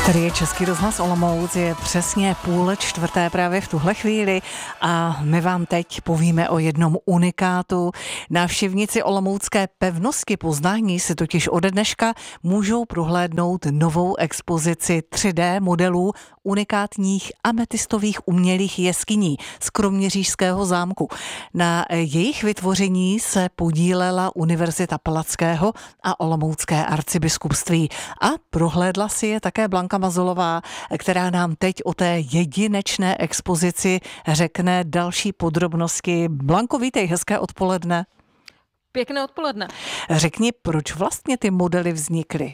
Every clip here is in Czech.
Tady je Český rozhlas Olomouc, je přesně 3:30 právě v tuhle chvíli a my vám teď povíme o jednom unikátu. Návštěvníci olomoucké pevnosti Poznání si totiž ode dneška můžou prohlédnout novou expozici 3D modelů unikátních ametistových umělých jeskyní z Kroměřížského zámku. Na jejich vytvoření se podílela Univerzita Palackého a Olomoucké arcibiskupství a prohlédla si je také Blanka Mazolová, která nám teď o té jedinečné expozici řekne další podrobnosti. Blanko, vítej, hezké odpoledne. Pěkné odpoledne. Řekni, proč vlastně ty modely vznikly?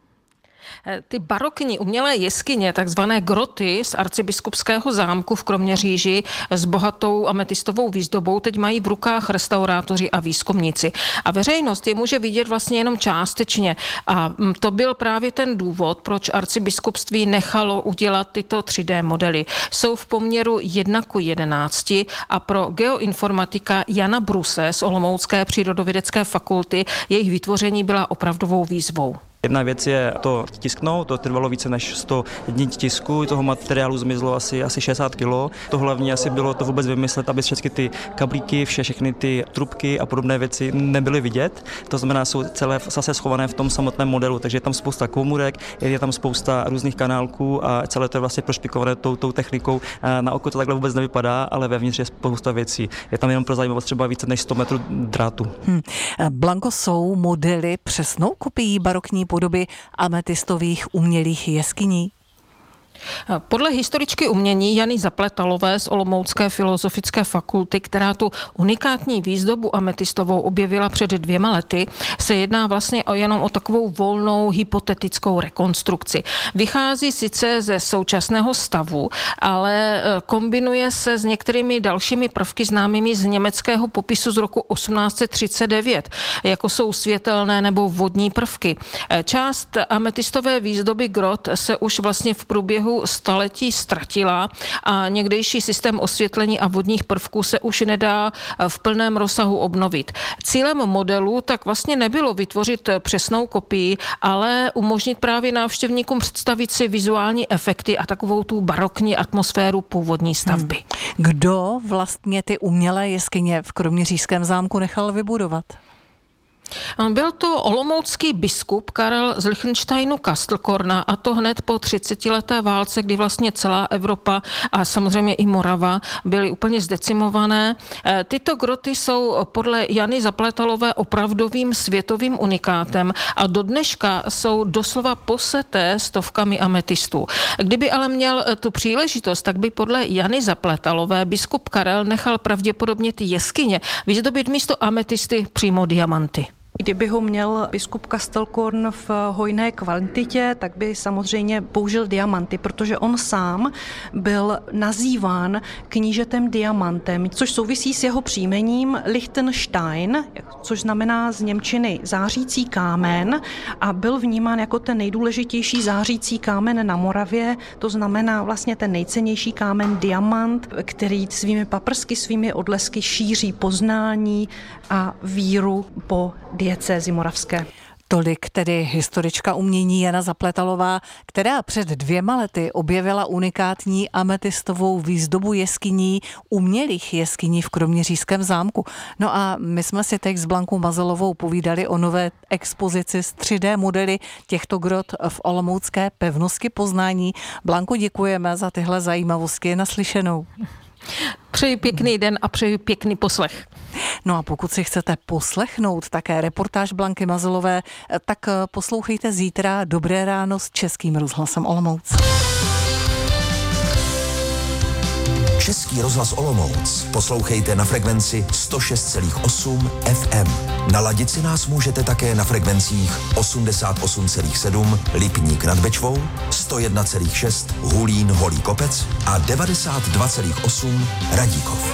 Ty barokní umělé jeskyně, takzvané groty z arcibiskupského zámku v Kroměříži s bohatou ametistovou výzdobou, teď mají v rukách restaurátoři a výzkumníci. A veřejnost je může vidět vlastně jenom částečně. A to byl právě ten důvod, proč arcibiskupství nechalo udělat tyto 3D modely. Jsou v poměru 1:11 a pro geoinformatika Jana Bruse z Olomoucké přírodovědecké fakulty jejich vytvoření byla opravdovou výzvou. Jedna věc je to tisknout, to trvalo více než 100 dní tisku, toho materiálu zmizlo asi 60 kg. To hlavně asi bylo to vůbec vymyslet, aby všechny ty kablíky, všechny ty trubky a podobné věci nebyly vidět. To znamená, jsou celé zase schované v tom samotném modelu, takže je tam spousta komůrek, je tam spousta různých kanálků a celé to je vlastně prošpikované tou technikou. Na oko to takhle vůbec nevypadá, ale vevnitř je spousta věcí. Je tam jenom pro zajímavost třeba více než 100 metrů drátu. Blanko, jsou modely přesnou kopií barokní podoby ametistových umělých jeskyní? Podle historičky umění Jany Zapletalové z Olomoucké filozofické fakulty, která tu unikátní výzdobu ametistovou objevila před 2 lety, se jedná vlastně jenom o takovou volnou hypotetickou rekonstrukci. Vychází sice ze současného stavu, ale kombinuje se s některými dalšími prvky známými z německého popisu z roku 1839, jako jsou světelné nebo vodní prvky. Část ametistové výzdoby grot se už vlastně v průběhu staletí ztratila a někdejší systém osvětlení a vodních prvků se už nedá v plném rozsahu obnovit. Cílem modelu tak vlastně nebylo vytvořit přesnou kopii, ale umožnit právě návštěvníkům představit si vizuální efekty a takovou tu barokní atmosféru původní stavby. Kdo vlastně ty umělé jeskyně v Kroměřížském zámku nechal vybudovat? Byl to olomoucký biskup Karel z Lichtensteinu Kastelkorna a to hned po 30leté válce, kdy vlastně celá Evropa a samozřejmě i Morava byly úplně zdecimované. Tyto groty jsou podle Jany Zapletalové opravdovým světovým unikátem a do dneška jsou doslova poseté stovkami ametistů. Kdyby ale měl tu příležitost, tak by podle Jany Zapletalové biskup Karel nechal pravděpodobně ty jeskyně vyzdobit místo ametisty přímo diamanty. Kdyby ho měl biskup Kastelkorn v hojné kvantitě, tak by samozřejmě použil diamanty, protože on sám byl nazýván knížetem diamantem, což souvisí s jeho příjmením Lichtenstein, což znamená z němčiny zářící kámen a byl vnímán jako ten nejdůležitější zářící kámen na Moravě, to znamená vlastně ten nejcennější kámen diamant, který svými paprsky, svými odlesky šíří poznání a víru po diecézi moravské. Tolik tedy historička umění Jana Zapletalová, která před 2 lety objevila unikátní ametistovou výzdobu jeskyní, umělých jeskyní v Kroměřížském zámku. No a my jsme si teď s Blankou Mazolovou povídali o nové expozici s 3D modely těchto grot v olomoucké pevnosti Poznání. Blanko, děkujeme za tyhle zajímavosti, naslyšenou. Přeji pěkný den a přeji pěkný poslech. No a pokud si chcete poslechnout také reportáž Blanky Mazolové, tak poslouchejte zítra Dobré ráno s Českým rozhlasem Olomouc. Český rozhlas Olomouc poslouchejte na frekvenci 106,8 FM. Naladit si nás můžete také na frekvencích 88,7 Lipník nad Bečvou, 101,6 Hulín Holý Kopec a 92,8 Radíkov.